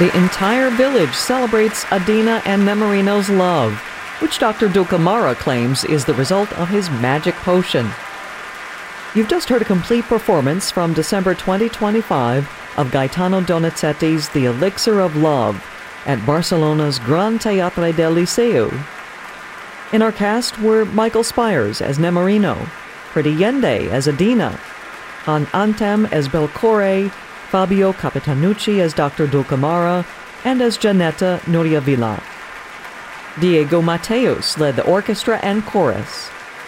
The entire village celebrates Adina and Nemorino's love, which Dr. Dulcamara claims is the result of his magic potion. You've just heard a complete performance from December 2025 of Gaetano Donizetti's The Elixir of Love at Barcelona's Gran Teatre del Liceu. In our cast were Michael Spires as Nemorino, Pretty Yende as Adina, Han Antem as Belcore, Fabio Capitanucci as Dr. Dulcamara, and as Janetta Nuria Villa. Diego Mateos led the orchestra and chorus.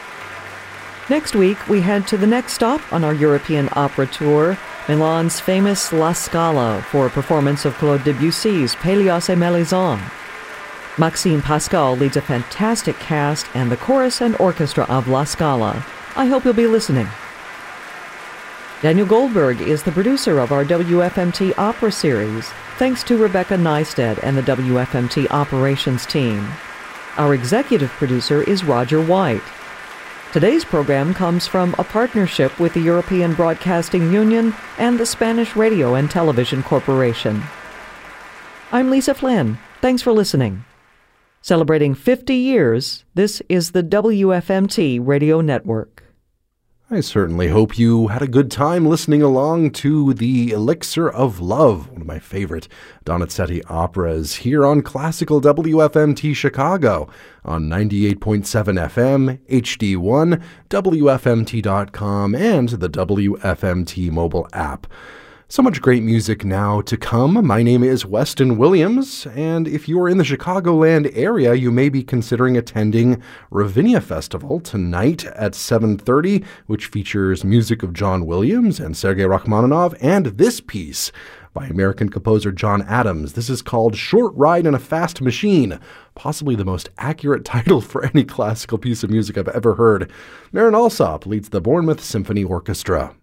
Next week, we head to the next stop on our European opera tour, Milan's famous La Scala, for a performance of Claude Debussy's Pélias et Mélisande. Maxime Pascal leads a fantastic cast and the chorus and orchestra of La Scala. I hope you'll be listening. Daniel Goldberg is the producer of our WFMT Opera Series, thanks to Rebecca Neisted and the WFMT Operations team. Our executive producer is Roger White. Today's program comes from a partnership with the European Broadcasting Union and the Spanish Radio and Television Corporation. I'm Lisa Flynn. Thanks for listening. Celebrating 50 years, this is the WFMT Radio Network. I certainly hope you had a good time listening along to The Elixir of Love, one of my favorite Donizetti operas, here on Classical WFMT Chicago on 98.7 FM, HD1, WFMT.com, and the WFMT mobile app. So much great music now to come. My name is Weston Williams, and if you're in the Chicagoland area, you may be considering attending Ravinia Festival tonight at 7:30, which features music of John Williams and Sergei Rachmaninoff, and this piece by American composer John Adams. This is called Short Ride in a Fast Machine, possibly the most accurate title for any classical piece of music I've ever heard. Marin Alsop leads the Bournemouth Symphony Orchestra.